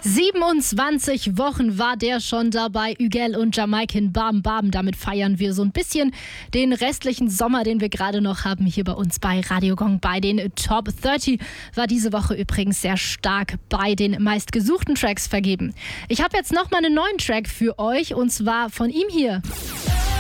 27 Wochen war der schon dabei, Ügel und Jamaican Bam Bam. Damit feiern wir so ein bisschen den restlichen Sommer, den wir gerade noch haben, hier bei uns bei Radio Gong. Bei den Top 30 war diese Woche übrigens sehr stark bei den meistgesuchten Tracks vergeben. Ich habe jetzt nochmal einen neuen Track für euch und zwar von ihm hier.